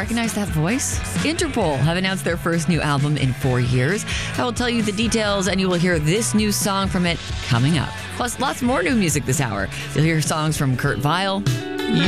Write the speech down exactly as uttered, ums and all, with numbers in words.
recognize that voice? Interpol have announced their first new album in four years. I will tell you the details, and you will hear this new song from it coming up. Plus, lots more new music this hour. You'll hear songs from Kurt Vile,